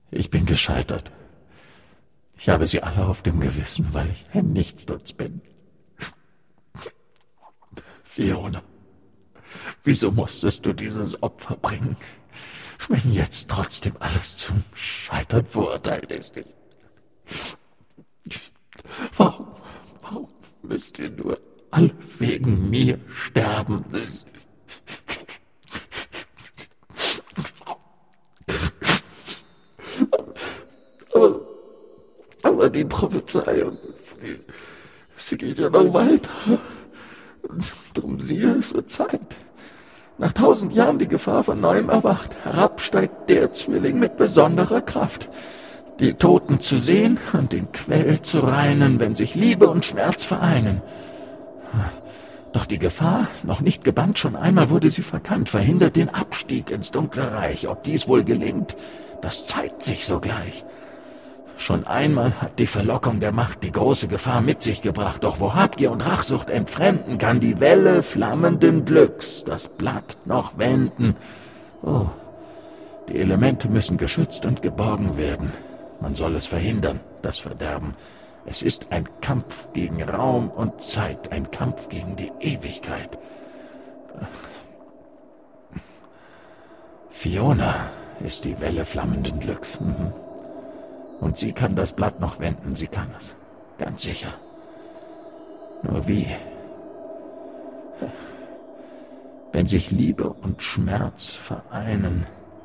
Ich bin gescheitert. Ich habe sie alle auf dem Gewissen, weil ich ein Nichtsnutz bin. Fiona, wieso musstest du dieses Opfer bringen, wenn jetzt trotzdem alles zum Scheitern verurteilt ist? Warum müsst ihr nur alle wegen mir sterben? Aber die Prophezeiung, sie geht ja noch weiter. Drum siehe, es wird Zeit. Nach 1000 Jahren die Gefahr von neuem erwacht. Herab steigt der Zwilling mit besonderer Kraft. Die Toten zu sehen und den Quell zu reinen, wenn sich Liebe und Schmerz vereinen. Doch die Gefahr, noch nicht gebannt, schon einmal wurde sie verkannt, verhindert den Abstieg ins dunkle Reich. Ob dies wohl gelingt, das zeigt sich sogleich. Schon einmal hat die Verlockung der Macht die große Gefahr mit sich gebracht. Doch wo Habgier und Rachsucht entfremden, kann die Welle flammenden Glücks das Blatt noch wenden. Oh, die Elemente müssen geschützt und geborgen werden. Man soll es verhindern, das Verderben. Es ist ein Kampf gegen Raum und Zeit, ein Kampf gegen die Ewigkeit. Fiona ist die Welle flammenden Glücks. Und sie kann das Blatt noch wenden, sie kann es. Ganz sicher. Nur wie? Wenn sich Liebe und Schmerz vereinen.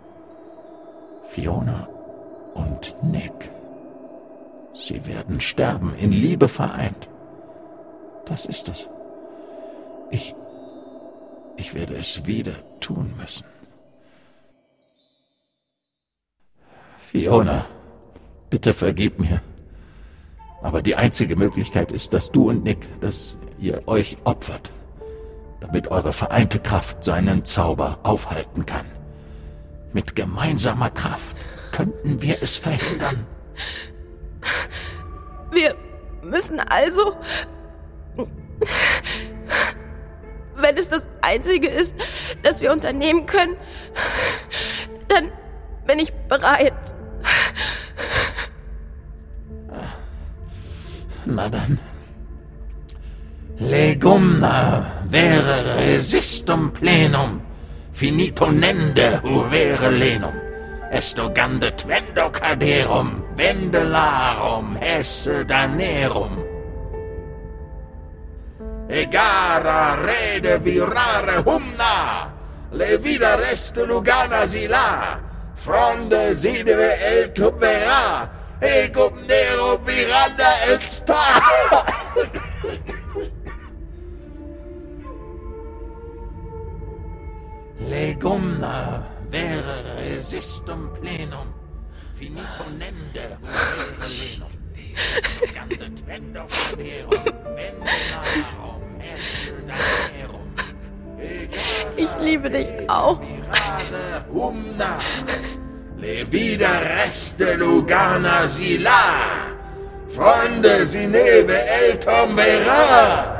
Fiona und Nick. Sie werden sterben, in Liebe vereint. Das ist es. Ich werde es wieder tun müssen. Fiona, bitte vergib mir. Aber die einzige Möglichkeit ist, dass du und Nick, dass ihr euch opfert, damit eure vereinte Kraft seinen Zauber aufhalten kann. Mit gemeinsamer Kraft könnten wir es verhindern. Wir müssen also, wenn es das Einzige ist, das wir unternehmen können, dann bin ich bereit. Na dann. Legumna vere resistum plenum, finito nende huvere lenum, esto gandet vendo caderum, vendelarum esse danerum. Egara rede virare humna, le vida reste lugana sila, fronde sideve el tubera, ecum nero viranda et spa. Legumna vere resistum plenum, finito nende huvere lenum, esto gandet vendo caderum, vendelarum esse danerum. Ich liebe dich auch. Humna, le vida reste lugana sila, Freunde, si neve el tombera.